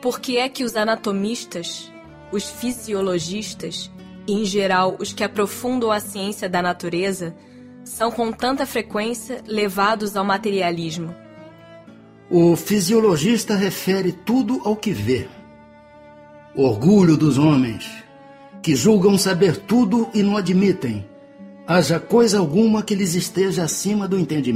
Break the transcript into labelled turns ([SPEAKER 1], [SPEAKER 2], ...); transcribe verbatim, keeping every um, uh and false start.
[SPEAKER 1] por que é que os anatomistas, os fisiologistas e, em geral, os que aprofundam a ciência da natureza, são com tanta frequência levados ao materialismo?
[SPEAKER 2] O fisiologista refere tudo ao que vê. Orgulho dos homens, que julgam saber tudo e não admitem, haja coisa alguma que lhes esteja acima do entendimento.